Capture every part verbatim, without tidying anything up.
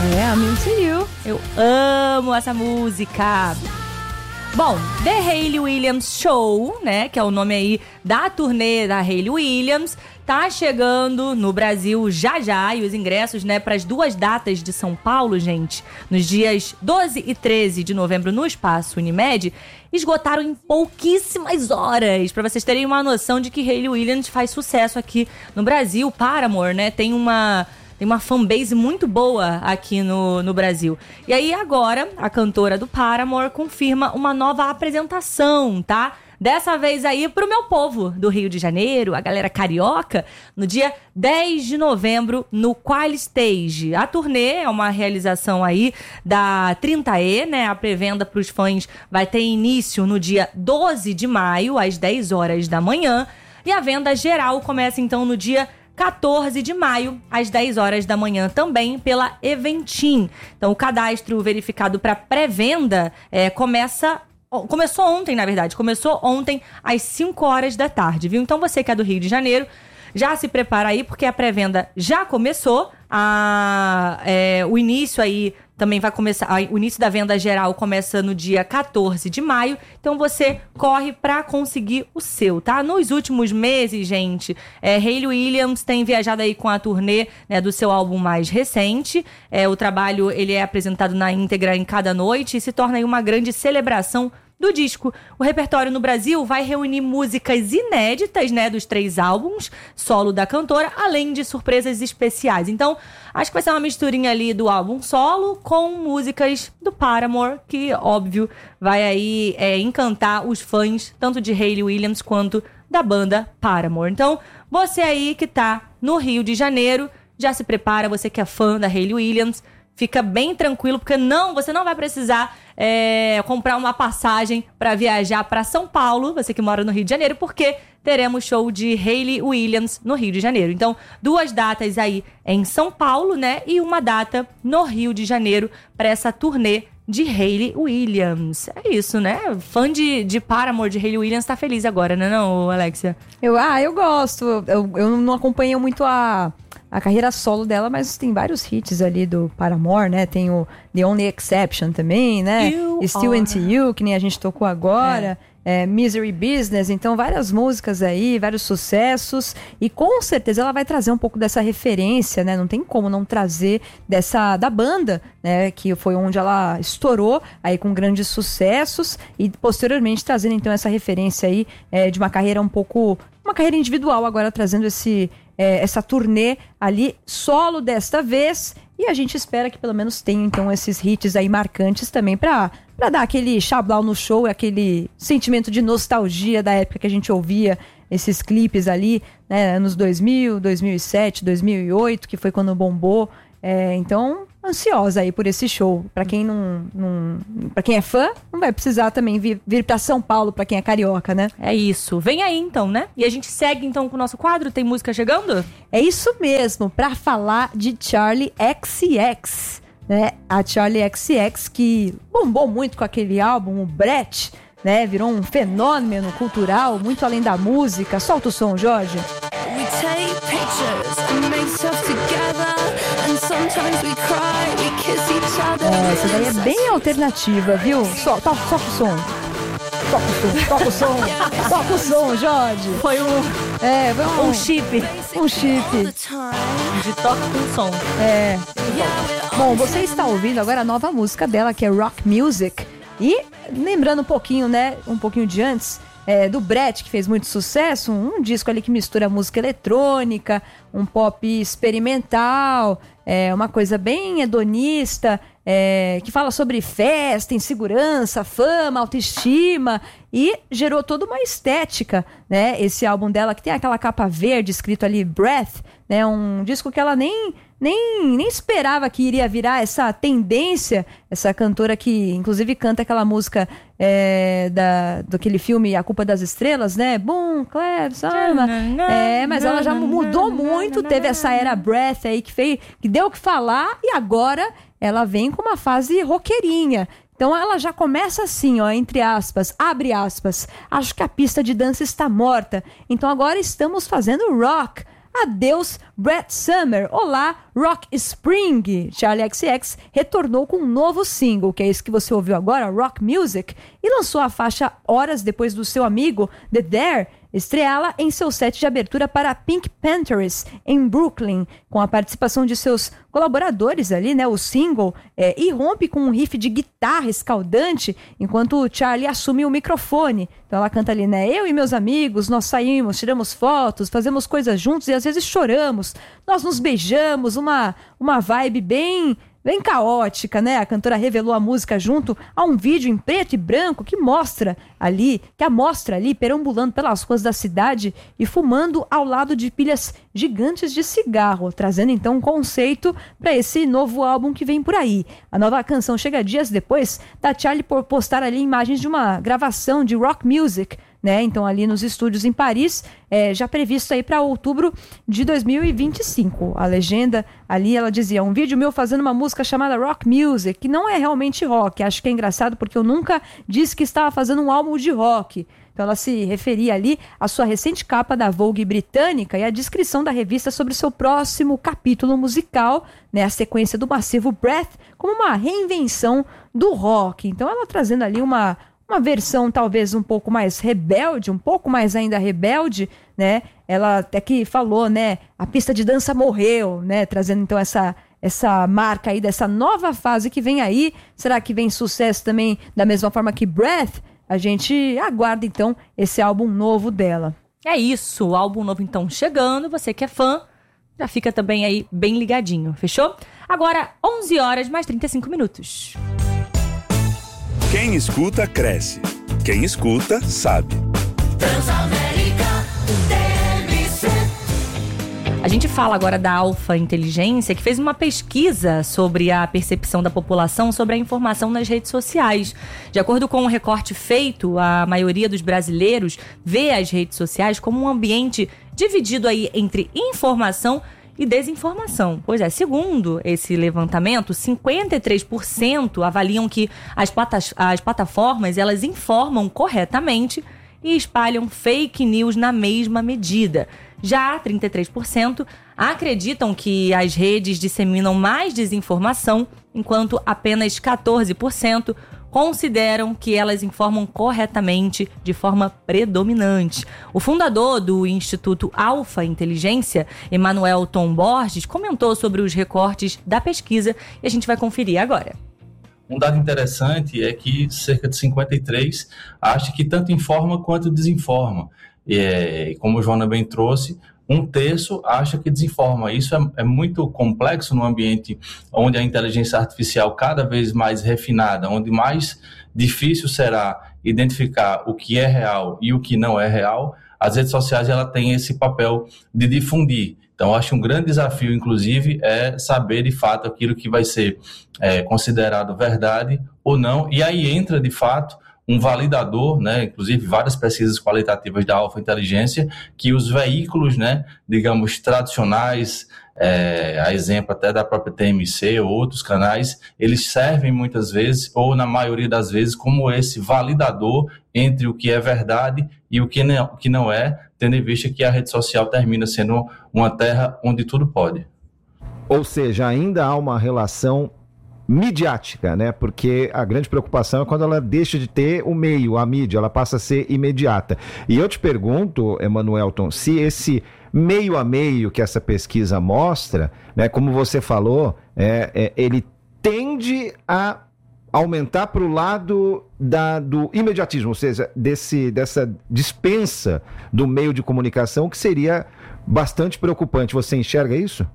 É, I'm Into You. Eu amo essa música. Bom, The Hayley Williams Show, né, que é o nome aí da turnê da Hayley Williams, tá chegando no Brasil já já, e os ingressos, né, para as duas datas de São Paulo, gente, nos dias doze e treze de novembro no Espaço Unimed, esgotaram em pouquíssimas horas, para vocês terem uma noção de que Hayley Williams faz sucesso aqui no Brasil. Paramore, né, tem uma... Tem uma fanbase muito boa aqui no, no Brasil. E aí agora, a cantora do Paramore confirma uma nova apresentação, tá? Dessa vez aí pro meu povo do Rio de Janeiro, a galera carioca, no dia dez de novembro, no Qual Stage. A turnê é uma realização aí da trinta E, né? A pré-venda pros fãs vai ter início no dia doze de maio, às dez horas da manhã. E a venda geral começa então no dia quatorze de maio, às dez horas da manhã, também pela Eventim. Então, o cadastro verificado para pré-venda é, começa... Começou ontem, na verdade. Começou ontem, às cinco horas da tarde, viu? Então, você que é do Rio de Janeiro, já se prepara aí, porque a pré-venda já começou. A, é, o início aí também vai começar... A, o início da venda geral começa no dia quatorze de maio. Então, você corre pra conseguir o seu, tá? Nos últimos meses, gente, é, Hayley Williams tem viajado aí com a turnê, né, do seu álbum mais recente. É, o trabalho, ele é apresentado na íntegra em cada noite e se torna aí uma grande celebração do disco. O repertório no Brasil vai reunir músicas inéditas, né, dos três álbuns solo da cantora, além de surpresas especiais. Então, acho que vai ser uma misturinha ali do álbum solo com músicas do Paramore, que, óbvio, vai aí é, encantar os fãs, tanto de Hayley Williams quanto da banda Paramore. Então, você aí que tá no Rio de Janeiro, já se prepara, você que é fã da Hayley Williams, fica bem tranquilo, porque não, você não vai precisar é, comprar uma passagem para viajar para São Paulo, você que mora no Rio de Janeiro, porque teremos show de Hayley Williams no Rio de Janeiro. Então, duas datas aí em São Paulo, né? E uma data no Rio de Janeiro para essa turnê de Hayley Williams. É isso, né? Fã de, de Paramore, de Hayley Williams, tá feliz agora, né, não, Alexia? Eu, ah, eu gosto. Eu, eu não acompanho muito a... a carreira solo dela, mas tem vários hits ali do Paramore, né? Tem o The Only Exception também, né? You Still are... Into You, que nem a gente tocou agora. É. É, Misery Business, então várias músicas aí, vários sucessos, e com certeza ela vai trazer um pouco dessa referência, né? Não tem como não trazer dessa, da banda, né? Que foi onde ela estourou aí com grandes sucessos, e posteriormente trazendo então essa referência aí é, de uma carreira um pouco, uma carreira individual, agora trazendo esse, é, essa turnê ali solo desta vez. E a gente espera que pelo menos tenha, então, esses hits aí marcantes também pra, pra dar aquele chablau no show, aquele sentimento de nostalgia da época que a gente ouvia esses clipes ali, né, anos dois mil, dois mil e sete, dois mil e oito, que foi quando bombou. É, então, ansiosa aí por esse show. Pra quem não, não, pra quem é fã, não vai precisar também vir, vir pra São Paulo, pra quem é carioca, né? É isso. Vem aí, então, né? E a gente segue, então, com o nosso quadro. Tem música chegando? É isso mesmo, pra falar de Charli X C X, né? A Charli X C X, que bombou muito com aquele álbum, o Brett, né? Virou um fenômeno cultural, muito além da música. Solta o som, Jorge. We take pictures and make stuff together, and sometimes we cry, we kiss each other. É, essa daí é bem alternativa, viu? So, toca, toca o som. Toca o som, toca o som, toca o som, Jorge. Foi um, é, foi um, um chip. Um chip. De toque com som. É. Bom, você está ouvindo agora a nova música dela, que é Rock Music. E lembrando um pouquinho, né? Um pouquinho de antes. É, do Brett, que fez muito sucesso, um, um disco ali que mistura música eletrônica, um pop experimental, é, uma coisa bem hedonista, é, que fala sobre festa, insegurança, fama, autoestima, e gerou toda uma estética, né? Esse álbum dela, que tem aquela capa verde, escrito ali Breath, né? Um disco que ela nem... Nem, nem esperava que iria virar essa tendência, essa cantora que inclusive canta aquela música é, da, daquele filme A Culpa das Estrelas, né? Boom, Claire, Sama. É, mas ela já mudou muito, teve essa era Breath aí que, fez, que deu o que falar, e agora ela vem com uma fase roqueirinha. Então ela já começa assim, ó, entre aspas, abre aspas, acho que a pista de dança está morta, então agora estamos fazendo rock. Adeus, Brett Summer. Olá, Rock Spring. Charli X C X retornou com um novo single, que é esse que você ouviu agora, Rock Music, e lançou a faixa horas depois do seu amigo The Dare estreá-la em seu set de abertura para a Pink Panthers, em Brooklyn, com a participação de seus colaboradores ali, né, o single, é, irrompe com um riff de guitarra escaldante, enquanto Charli assume o microfone. Então ela canta ali, né, eu e meus amigos, nós saímos, tiramos fotos, fazemos coisas juntos e às vezes choramos, nós nos beijamos, uma, uma vibe bem... bem caótica, né? A cantora revelou a música junto a um vídeo em preto e branco que mostra ali, que a mostra ali perambulando pelas ruas da cidade e fumando ao lado de pilhas gigantes de cigarro, trazendo então um conceito para esse novo álbum que vem por aí. A nova canção chega dias depois da Charli por postar ali imagens de uma gravação de Rock Music, né? Então ali nos estúdios em Paris, é, já previsto aí para outubro de dois mil e vinte e cinco. A legenda ali, ela dizia, um vídeo meu fazendo uma música chamada Rock Music, que não é realmente rock. Acho que é engraçado porque eu nunca disse que estava fazendo um álbum de rock. Então ela se referia ali à sua recente capa da Vogue britânica e à descrição da revista sobre seu próximo capítulo musical, né, a sequência do massivo Breath, como uma reinvenção do rock. Então ela trazendo ali uma... uma versão talvez um pouco mais rebelde, um pouco mais ainda rebelde, né? Ela até que falou, né? A pista de dança morreu, né? Trazendo então essa, essa marca aí dessa nova fase que vem aí. Será que vem sucesso também da mesma forma que Breath? A gente aguarda então esse álbum novo dela. É isso, o álbum novo então chegando. Você que é fã, já fica também aí bem ligadinho, fechou? Agora, onze horas mais trinta e cinco minutos. Quem escuta, cresce. Quem escuta, sabe. Transamérica T M C. A gente fala agora da Alfa Inteligência, que fez uma pesquisa sobre a percepção da população sobre a informação nas redes sociais. De acordo com um recorte feito, a maioria dos brasileiros vê as redes sociais como um ambiente dividido aí entre informação e desinformação. Pois é, segundo esse levantamento, cinquenta e três por cento avaliam que as, platas, as plataformas elas informam corretamente e espalham fake news na mesma medida. Já trinta e três por cento acreditam que as redes disseminam mais desinformação, enquanto apenas catorze por cento consideram que elas informam corretamente de forma predominante. O fundador do Instituto Alfa Inteligência, Emanuel Tom Borges, comentou sobre os recortes da pesquisa e a gente vai conferir agora. Um dado interessante é que cerca de cinquenta e três por cento acha que tanto informa quanto desinforma. E, como o Joana bem trouxe, um terço acha que desinforma. Isso é, é muito complexo no ambiente onde a inteligência artificial cada vez mais refinada, onde mais difícil será identificar o que é real e o que não é real. As redes sociais ela têm esse papel de difundir. Então, acho um grande desafio, inclusive, é saber de fato aquilo que vai ser é, considerado verdade ou não. E aí entra, de fato, um validador, né, inclusive várias pesquisas qualitativas da Alfa Inteligência, que os veículos, né, digamos, tradicionais, é, a exemplo até da própria T M C ou outros canais, eles servem muitas vezes, ou na maioria das vezes, como esse validador entre o que é verdade e o que não, o que não é, tendo em vista que a rede social termina sendo uma terra onde tudo pode. Ou seja, ainda há uma relação midiática, né? Porque a grande preocupação é quando ela deixa de ter o meio, a mídia, ela passa a ser imediata. E eu te pergunto, Emanuelton, se esse meio a meio que essa pesquisa mostra, né, como você falou, é, é, ele tende a aumentar para o lado da, do imediatismo, ou seja, desse, dessa dispensa do meio de comunicação, que seria bastante preocupante. Você enxerga isso?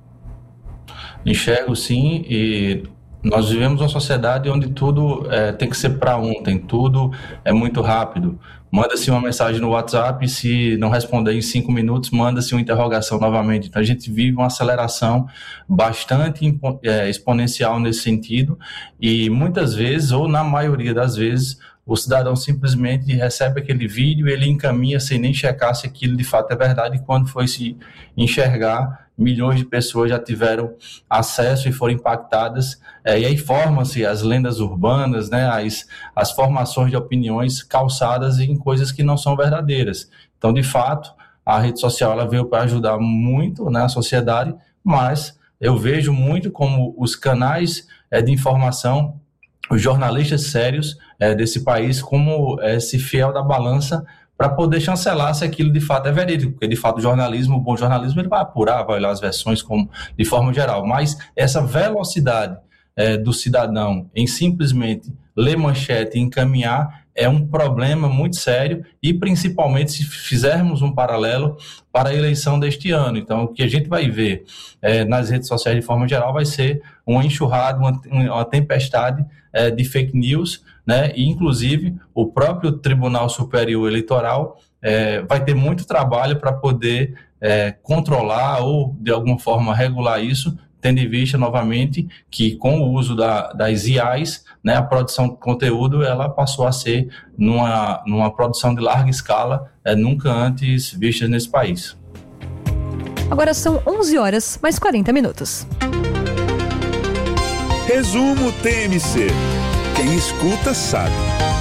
Enxergo sim, e nós vivemos uma sociedade onde tudo é, tem que ser para ontem, tudo é muito rápido. Manda-se uma mensagem no WhatsApp e se não responder em cinco minutos, manda-se uma interrogação novamente. Então a gente vive uma aceleração bastante é, exponencial nesse sentido e muitas vezes, ou na maioria das vezes, o cidadão simplesmente recebe aquele vídeo e ele encaminha sem nem checar se aquilo de fato é verdade. E quando foi se enxergar, milhões de pessoas já tiveram acesso e foram impactadas. É, e aí formam-se as lendas urbanas, né, as, as formações de opiniões calçadas em coisas que não são verdadeiras. Então, de fato, a rede social ela veio para ajudar muito, né, a sociedade, mas eu vejo muito como os canais é, de informação, os jornalistas sérios é, desse país, como esse fiel da balança para poder chancelar se aquilo de fato é verídico, porque de fato o jornalismo, o bom jornalismo, ele vai apurar, vai olhar as versões como, de forma geral, mas essa velocidade é, do cidadão em simplesmente ler manchete e encaminhar é um problema muito sério e principalmente se fizermos um paralelo para a eleição deste ano. Então, o que a gente vai ver é, nas redes sociais de forma geral vai ser uma enxurrada, uma, uma tempestade é, de fake news, né? E, inclusive, o próprio Tribunal Superior Eleitoral é, vai ter muito trabalho para poder é, controlar ou, de alguma forma, regular isso, tendo em vista, novamente, que com o uso da, das I As, né, a produção de conteúdo ela passou a ser numa, numa produção de larga escala, é, nunca antes vista nesse país. Agora são onze horas, mais quarenta minutos. Resumo T M C. Quem escuta sabe.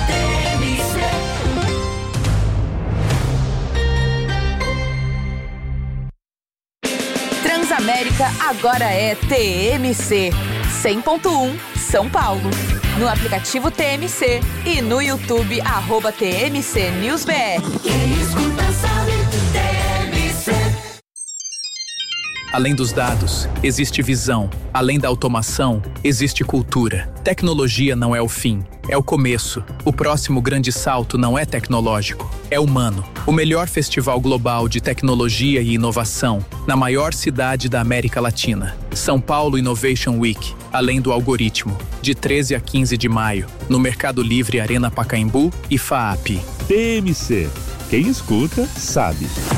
Transamérica agora é T M C cem ponto um São Paulo. No aplicativo T M C e no YouTube, arroba T M C News B R. Quem escuta sabe, T M C. Além dos dados, existe visão. Além da automação, existe cultura. Tecnologia não é o fim, é o começo. O próximo grande salto não é tecnológico, é humano. O melhor festival global de tecnologia e inovação, na maior cidade da América Latina. São Paulo Innovation Week, além do algoritmo, de treze a quinze de maio, no Mercado Livre Arena Pacaembu e FAAP. T M C. Quem escuta sabe.